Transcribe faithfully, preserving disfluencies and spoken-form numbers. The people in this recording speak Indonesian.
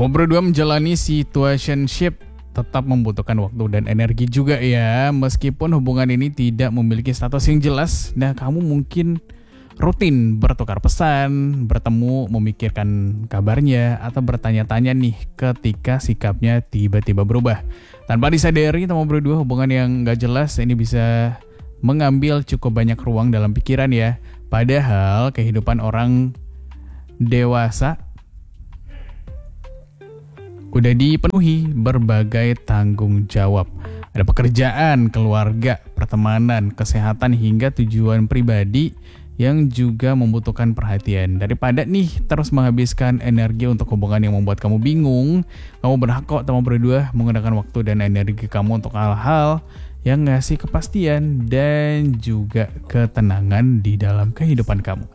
Kamu berdua menjalani situationship tetap membutuhkan waktu dan energi juga ya. Meskipun hubungan ini tidak memiliki status yang jelas, nah kamu mungkin rutin bertukar pesan, bertemu, memikirkan kabarnya, atau bertanya-tanya nih ketika sikapnya tiba-tiba berubah. Tanpa disadari, kamu berdua hubungan yang gak jelas ini bisa mengambil cukup banyak ruang dalam pikiran ya. Padahal kehidupan orang dewasa udah dipenuhi berbagai tanggung jawab. Ada pekerjaan, keluarga, pertemanan, kesehatan, hingga tujuan pribadi yang juga membutuhkan perhatian. Daripada nih terus menghabiskan energi untuk hubungan yang membuat kamu bingung, kamu berhak kok kamu berdua menggunakan waktu dan energi kamu untuk hal-hal yang ngasih kepastian dan juga ketenangan di dalam kehidupan kamu.